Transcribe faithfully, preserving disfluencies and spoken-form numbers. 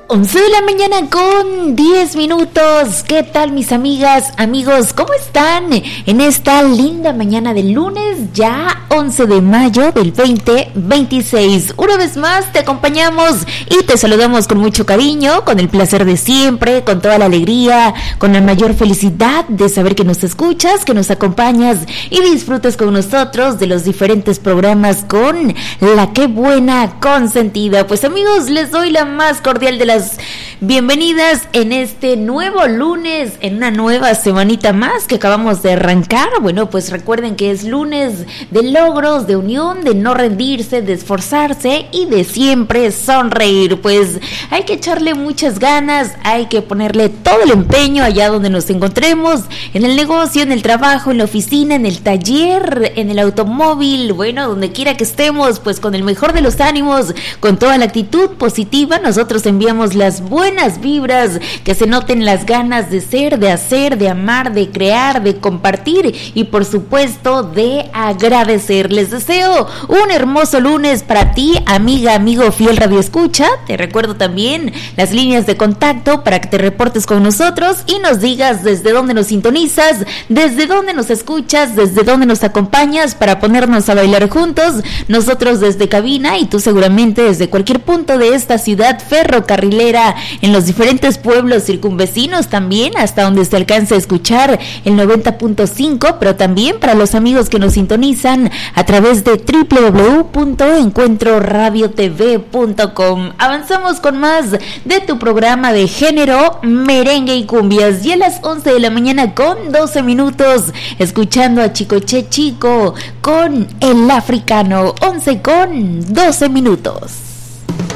once de la mañana con diez minutos. ¿Qué tal, mis amigas, amigos? ¿Cómo están en esta linda mañana del lunes, ya once de mayo del veinte veintiséis? Una vez más te acompañamos y te saludamos con mucho cariño, con el placer de siempre, con toda la alegría, con la mayor felicidad de saber que nos escuchas, que nos acompañas y disfrutas con nosotros de los diferentes programas con la Qué Buena Consentida. Pues, amigos, les doy la más cordial de las bienvenidas en este nuevo lunes, en una nueva semanita más que acabamos de arrancar. Bueno, pues recuerden que es lunes de logros, de unión, de no rendirse, de esforzarse y de siempre sonreír. Pues hay que echarle muchas ganas, hay que ponerle todo el empeño allá donde nos encontremos, en el negocio, en el trabajo, en la oficina, en el taller, en el automóvil, bueno, donde quiera que estemos, pues con el mejor de los ánimos, con toda la actitud positiva, nosotros enviamos las buenas vibras, que se noten las ganas de ser, de hacer, de amar, de crear, de compartir y por supuesto de agradecer. Les deseo un hermoso lunes para ti, amiga, amigo, fiel Radio Escucha. Te recuerdo también las líneas de contacto para que te reportes con nosotros y nos digas desde dónde nos sintonizas, desde dónde nos escuchas, desde dónde nos acompañas para ponernos a bailar juntos, nosotros desde cabina y tú seguramente desde cualquier punto de esta ciudad ferrocarrilera, en los diferentes pueblos circunvecinos también, hasta donde se alcance a escuchar el noventa punto cinco, pero también para los amigos que nos sintonizan a través de doble u doble u doble u punto encuentro radio t v punto com. Avanzamos con más de tu programa de género, merengue y cumbias, y a las once de la mañana con doce minutos, escuchando a Chicoche Chico con El Africano, once con doce minutos.